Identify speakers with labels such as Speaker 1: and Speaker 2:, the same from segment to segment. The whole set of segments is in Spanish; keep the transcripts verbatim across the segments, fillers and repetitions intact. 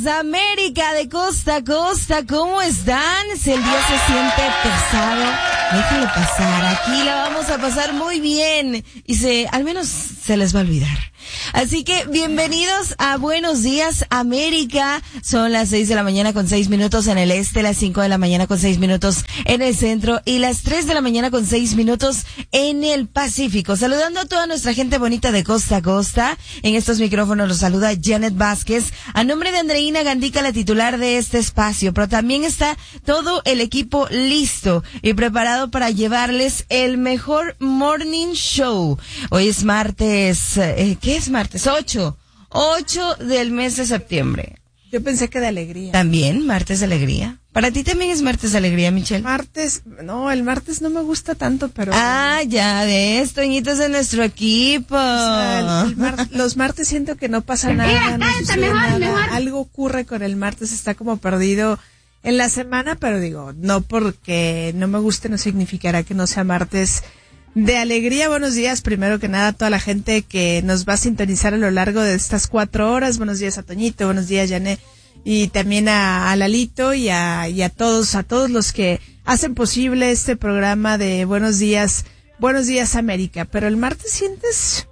Speaker 1: días, América de costa a costa, ¿cómo están? Si el día se siente pesado, déjenlo pasar, aquí la vamos a pasar muy bien y se, al menos se les va a olvidar. Así que bienvenidos a Buenos Días América. Son las seis de la mañana con seis minutos en el este, las cinco de la mañana con seis minutos en el centro y las tres de la mañana con seis minutos en el Pacífico. Saludando a toda nuestra gente bonita de costa a costa. En estos micrófonos los saluda Janet Vázquez, a nombre de Andreina Gandica, la titular de este espacio. Pero también está todo el equipo listo y preparado para llevarles el mejor morning show. Hoy es martes, eh, ¿qué es martes? ocho. ocho del mes de septiembre.
Speaker 2: Yo pensé que de alegría.
Speaker 1: También, martes de alegría. Para ti también es martes de alegría, Michelle.
Speaker 2: Martes, no, el martes no me gusta tanto, pero...
Speaker 1: Ah, ya ves, Toñitos de nuestro equipo.
Speaker 2: O sea, el, el mar, los martes siento que no pasa nada, no sucede nada. Algo ocurre con el martes, está como perdido en la semana, pero digo, no porque no me guste no significará que no sea martes de alegría. Buenos días, primero que nada, a toda la gente que nos va a sintonizar a lo largo de estas cuatro horas. Buenos días a Toñito, buenos días, Janet. Y también a, a Lalito y a, y a todos, a todos los que hacen posible este programa de Buenos Días, Buenos Días América. Pero el martes sientes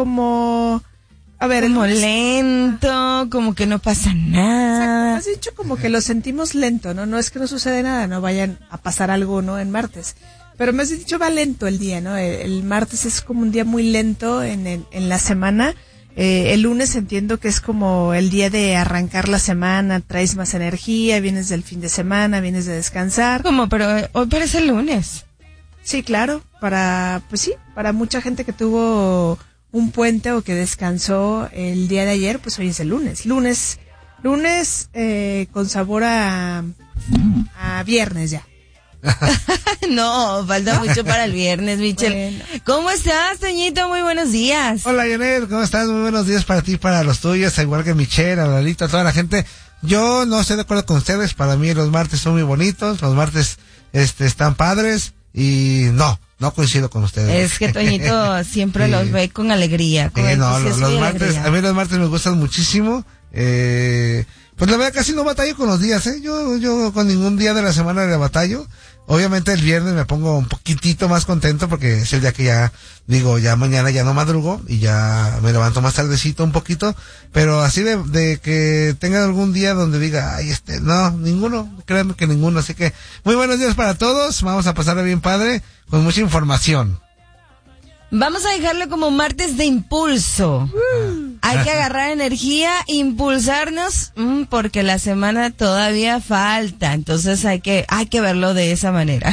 Speaker 2: como, a ver,
Speaker 1: como
Speaker 2: el...
Speaker 1: lento, como que no pasa nada.
Speaker 2: Exacto, has dicho como que lo sentimos lento, ¿no? No es que no sucede nada, no vayan a pasar algo, ¿no? En martes. Pero me has dicho va lento el día, ¿no? El, el martes es como un día muy lento en, en, en la semana. Eh, el lunes entiendo que es como el día de arrancar la semana, traes más energía, vienes del fin de semana, vienes de descansar.
Speaker 1: ¿Cómo? Pero hoy parece el lunes.
Speaker 2: Sí, claro, para, pues sí, para mucha gente que tuvo un puente o que descansó el día de ayer, pues hoy es el lunes. Lunes, lunes eh, con sabor a, a viernes ya.
Speaker 1: No, falta mucho para el viernes, Michelle. Bueno. ¿Cómo estás, Toñito? Muy buenos días.
Speaker 3: Hola, Janet, ¿cómo estás? Muy buenos días para ti, para los tuyos, igual que Michelle, a Lalito, a toda la gente. Yo no estoy de acuerdo con ustedes, para mí los martes son muy bonitos, los martes este están padres y no, no coincido con ustedes.
Speaker 1: Es que Toñito siempre sí. los ve con alegría, con
Speaker 3: eh, no, los, los martes,
Speaker 1: alegría.
Speaker 3: A mí los martes me gustan muchísimo, eh... Pues la verdad casi no batallo con los días, ¿eh? Yo, yo con ningún día de la semana le batallo. Obviamente el viernes me pongo un poquitito más contento porque es el día que ya, digo, ya mañana ya no madrugo y ya me levanto más tardecito un poquito. Pero así de, de que tenga algún día donde diga, ay, este, no, ninguno, créanme que ninguno. Así que muy buenos días para todos, vamos a pasarle bien padre, con mucha información.
Speaker 1: Vamos a dejarlo como martes de impulso. Uh, Hay que agarrar energía, impulsarnos, mmm, porque la semana todavía falta. Entonces hay que, hay que verlo de esa manera.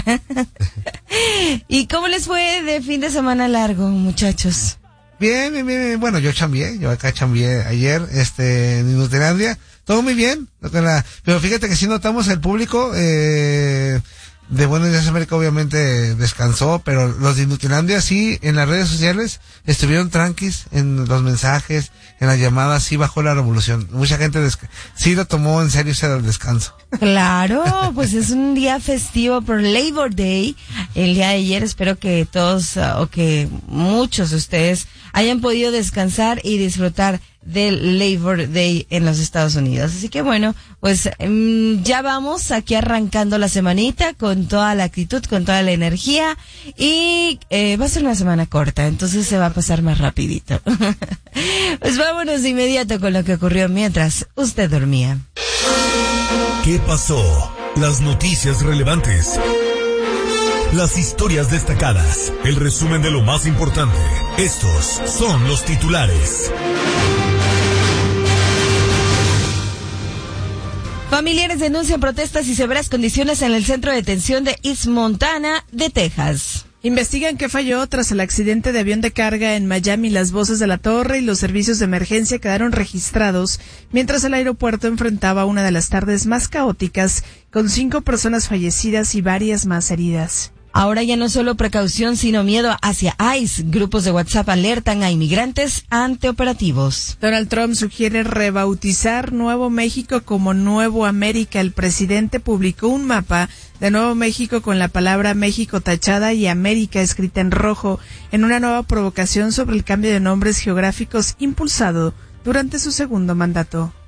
Speaker 1: ¿Y cómo les fue de fin de semana largo, muchachos?
Speaker 3: Bien, bien, bien. Bueno, yo chambié, yo acá chambié ayer, este, en Inutilandia. Todo muy bien. Pero fíjate que sí notamos el público, eh, de Buenos Días América obviamente descansó, pero los de Inutilandia sí, en las redes sociales estuvieron tranquis en los mensajes, en las llamadas, sí bajó la revolución. Mucha gente desca- sí lo tomó en serio ese descanso.
Speaker 1: Claro, pues es un día festivo por Labor Day. El día de ayer espero que todos uh, o que muchos de ustedes hayan podido descansar y disfrutar del Labor Day en los Estados Unidos. Así que bueno, pues um, ya vamos aquí arrancando la semanita con toda la actitud, con toda la energía y eh, va a ser una semana corta, entonces se va a pasar más rapidito. Pues vámonos de inmediato con lo que ocurrió mientras usted dormía.
Speaker 4: ¿Qué pasó? Las noticias relevantes. Las historias destacadas. El resumen de lo más importante. Estos son los titulares.
Speaker 1: Familiares denuncian protestas y severas condiciones en el centro de detención de East Montana de Texas.
Speaker 2: Investigan qué falló tras el accidente de avión de carga en Miami. Las voces de la torre y los servicios de emergencia quedaron registrados mientras el aeropuerto enfrentaba una de las tardes más caóticas, con cinco personas fallecidas y varias más heridas.
Speaker 1: Ahora ya no solo precaución, sino miedo hacia ICE. Grupos de WhatsApp alertan a inmigrantes ante operativos.
Speaker 2: Donald Trump sugiere rebautizar Nuevo México como Nuevo América. El presidente publicó un mapa de Nuevo México con la palabra México tachada y América escrita en rojo, en una nueva provocación sobre el cambio de nombres geográficos impulsado durante su segundo mandato.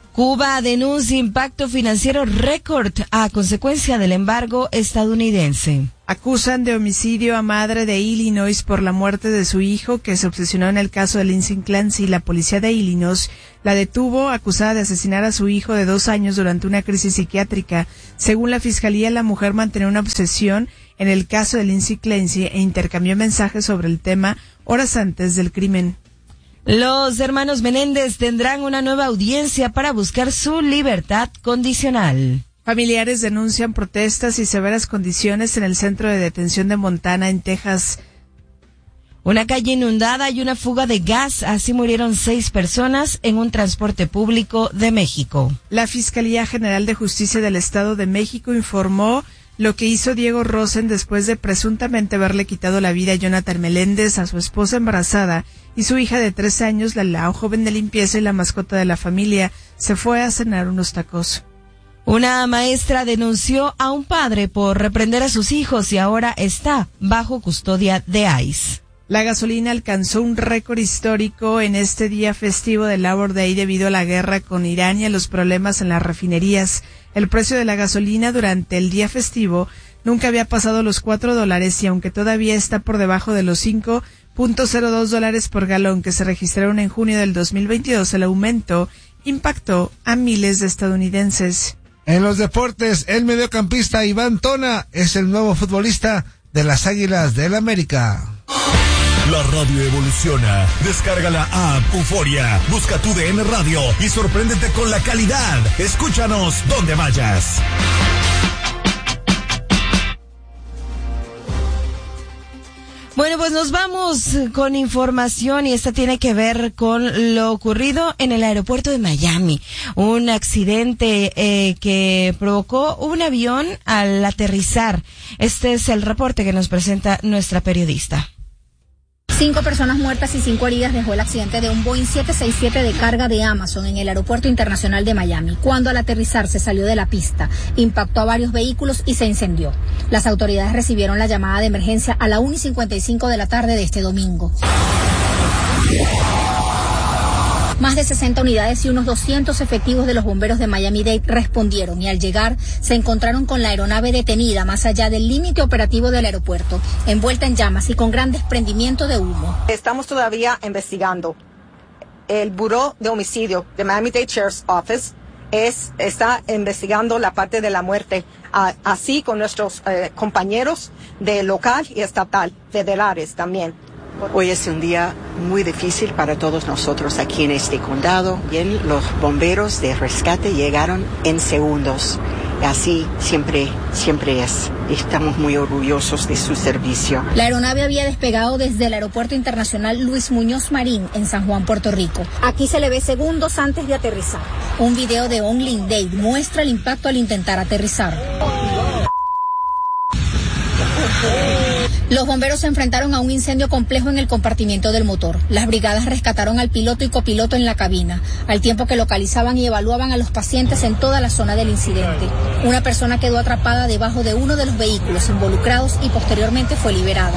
Speaker 1: Cuba denuncia impacto financiero récord a consecuencia del embargo estadounidense.
Speaker 2: Acusan de homicidio a madre de Illinois por la muerte de su hijo, que se obsesionó en el caso de Lindsey Clancy. La policía de Illinois la detuvo acusada de asesinar a su hijo de dos años durante una crisis psiquiátrica. Según la fiscalía, la mujer mantenía una obsesión en el caso de Lindsey Clancy e intercambió mensajes sobre el tema horas antes del crimen.
Speaker 1: Los hermanos Menéndez tendrán una nueva audiencia para buscar su libertad condicional.
Speaker 2: Familiares denuncian protestas y severas condiciones en el centro de detención de Montana, en Texas.
Speaker 1: Una calle inundada y una fuga de gas, así murieron seis personas en un transporte público de México.
Speaker 2: La Fiscalía General de Justicia del Estado de México informó lo que hizo Diego Rosen después de presuntamente haberle quitado la vida a Jonathan Meléndez, a su esposa embarazada y su hija de tres años, la, la joven de limpieza y la mascota de la familia. Se fue a cenar unos tacos.
Speaker 1: Una maestra denunció a un padre por reprender a sus hijos y ahora está bajo custodia de I C E.
Speaker 2: La gasolina alcanzó un récord histórico en este día festivo del Labor Day debido a la guerra con Irán y a los problemas en las refinerías. El precio de la gasolina durante el día festivo nunca había pasado los cuatro dólares y aunque todavía está por debajo de los cinco punto cero dos dólares por galón que se registraron en junio del dos mil veintidós, el aumento impactó a miles de estadounidenses.
Speaker 3: En los deportes, el mediocampista Iván Tona es el nuevo futbolista de las Águilas del América.
Speaker 4: La radio evoluciona. Descarga la app Euforia. Busca tu D N Radio y sorpréndete con la calidad. Escúchanos donde vayas.
Speaker 1: Bueno, pues nos vamos con información y esta tiene que ver con lo ocurrido en el aeropuerto de Miami. Un accidente eh, que provocó un avión al aterrizar. Este es el reporte que nos presenta nuestra periodista.
Speaker 5: Cinco personas muertas y cinco heridas dejó el accidente de un Boeing siete sesenta y siete de carga de Amazon en el Aeropuerto Internacional de Miami, cuando al aterrizar se salió de la pista, impactó a varios vehículos y se incendió. Las autoridades recibieron la llamada de emergencia a la una y cincuenta y cinco de la tarde de este domingo. Más de sesenta unidades y unos doscientos efectivos de los bomberos de Miami-Dade respondieron y al llegar se encontraron con la aeronave detenida más allá del límite operativo del aeropuerto, envuelta en llamas y con gran desprendimiento de humo.
Speaker 6: Estamos todavía investigando. El Buró de Homicidio de Miami-Dade Sheriff's Office es, está investigando la parte de la muerte, a, así con nuestros eh, compañeros de local y estatal, federales también.
Speaker 7: Hoy es un día muy difícil para todos nosotros aquí en este condado. Bien, los bomberos de rescate llegaron en segundos. Así siempre, siempre es. Estamos muy orgullosos de su servicio.
Speaker 5: La aeronave había despegado desde el Aeropuerto Internacional Luis Muñoz Marín en San Juan, Puerto Rico. Aquí se le ve segundos antes de aterrizar. Un video de Only Dade muestra el impacto al intentar aterrizar. Los bomberos se enfrentaron a un incendio complejo en el compartimiento del motor. Las brigadas rescataron al piloto y copiloto en la cabina, al tiempo que localizaban y evaluaban a los pacientes en toda la zona del incidente. Una persona quedó atrapada debajo de uno de los vehículos involucrados y posteriormente fue liberada.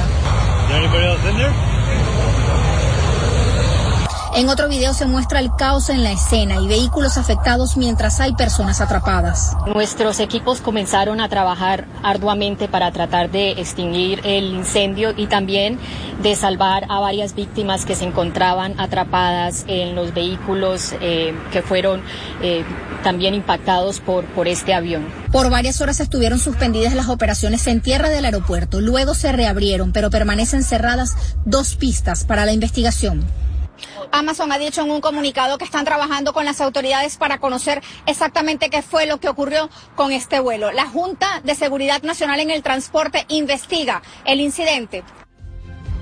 Speaker 5: En otro video se muestra el caos en la escena y vehículos afectados mientras hay personas atrapadas.
Speaker 8: Nuestros equipos comenzaron a trabajar arduamente para tratar de extinguir el incendio y también de salvar a varias víctimas que se encontraban atrapadas en los vehículos eh, que fueron eh, también impactados por, por este avión.
Speaker 5: Por varias horas estuvieron suspendidas las operaciones en tierra del aeropuerto. Luego se reabrieron, pero permanecen cerradas dos pistas para la investigación.
Speaker 9: Amazon ha dicho en un comunicado que están trabajando con las autoridades para conocer exactamente qué fue lo que ocurrió con este vuelo. La Junta de Seguridad Nacional en el Transporte investiga el incidente